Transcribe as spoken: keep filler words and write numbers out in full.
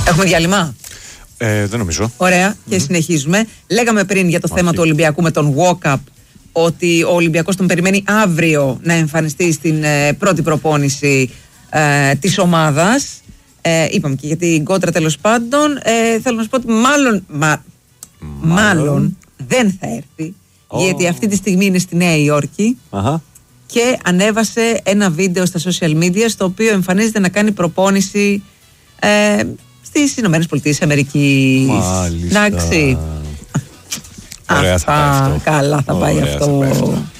Έχουμε διάλειμμα? Ε, δεν νομίζω. Ωραία, και mm-hmm. συνεχίζουμε. Λέγαμε πριν για το Όχι. θέμα του Ολυμπιακού με τον walk-up, ότι ο Ολυμπιακός τον περιμένει αύριο να εμφανιστεί στην ε, πρώτη προπόνηση ε, της ομάδας. Ε, είπαμε και για την κόντρα, τέλος πάντων. Ε, θέλω να σου πω ότι μάλλον, μα, μάλλον. μάλλον δεν θα έρθει. Oh. Γιατί αυτή τη στιγμή είναι στη Νέα Υόρκη. Uh-huh. Και ανέβασε ένα βίντεο στα social media στο οποίο εμφανίζεται να κάνει προπόνηση ε, στις Ηνωμένες Πολιτείες Αμερικής. Μάλιστα. Εντάξει. Ωραία, Αυτά, θα πάει αυτό. καλά θα Ωραία, πάει αυτό. Θα πάει αυτό.